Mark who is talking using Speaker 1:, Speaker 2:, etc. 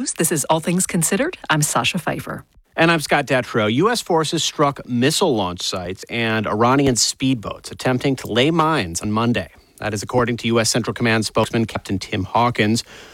Speaker 1: News. This is All Things Considered. I'm Sasha Pfeiffer.
Speaker 2: And I'm Scott Detrow. U.S. forces struck missile launch sites and Iranian speedboats attempting to lay mines on Monday. That is according to U.S. Central Command spokesman Captain Tim Hawkins.